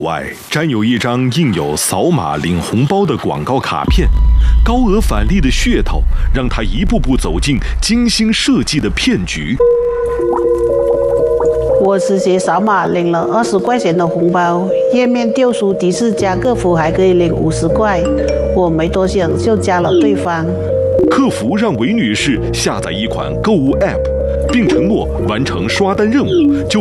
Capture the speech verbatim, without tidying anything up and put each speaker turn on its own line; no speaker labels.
外沾有一张印有扫码领红包的广告卡片，高额返利的噱头让他一步步走进精心设计的骗局。
我直接扫码领了二十块钱的红包，页面调出提示加客服还可以领五十块，我没多想就加了对方。
客服让韦女士下载一款购物 App， 并承诺完成刷单任务就